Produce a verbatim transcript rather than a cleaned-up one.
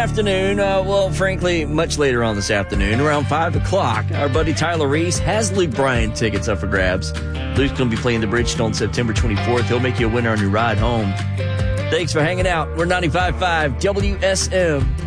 afternoon, uh, well, frankly, much later on this afternoon, around five o'clock, our buddy Tyler Reese has Luke Bryant tickets up for grabs. Luke's going to be playing the Bridgestone September twenty-fourth. He'll make you a winner on your ride home. Thanks for hanging out. We're ninety-five point five W S M.